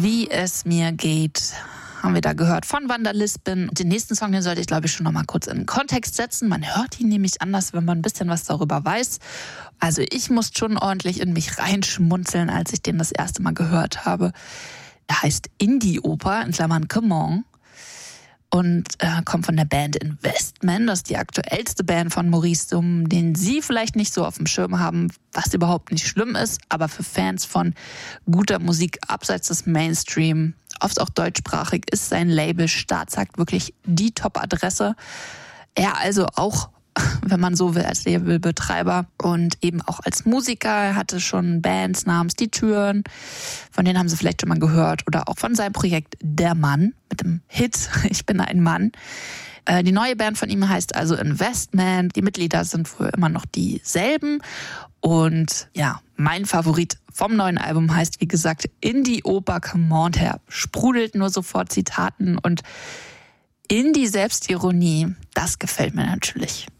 Wie es mir geht, haben wir da gehört von Wanda Lispin. Den nächsten Song, den sollte ich, glaube ich, schon noch mal kurz in den Kontext setzen. Man hört ihn nämlich anders, wenn man ein bisschen was darüber weiß. Also ich musste schon ordentlich in mich reinschmunzeln, als ich den das erste Mal gehört habe. Er heißt Indie-Oper, in Klammern Come On. Und kommt von der Band Investment. Das ist die aktuellste Band von Maurice Summen, den Sie vielleicht nicht so auf dem Schirm haben, was überhaupt nicht schlimm ist. Aber für Fans von guter Musik abseits des Mainstream, oft auch deutschsprachig, ist sein Label Staatsakt wirklich die Top-Adresse. Er also auch, wenn man so will, als Labelbetreiber und eben auch als Musiker. Er hatte schon Bands namens Die Türen, von denen haben Sie vielleicht schon mal gehört, oder auch von seinem Projekt Der Mann mit dem Hit Ich bin ein Mann. Die neue Band von ihm heißt also Investment. Die Mitglieder sind wohl immer noch dieselben. Und ja, mein Favorit vom neuen Album heißt, wie gesagt, Indie-Oper Come On. Der sprudelt nur sofort Zitaten und Indie-Selbstironie, das gefällt mir natürlich.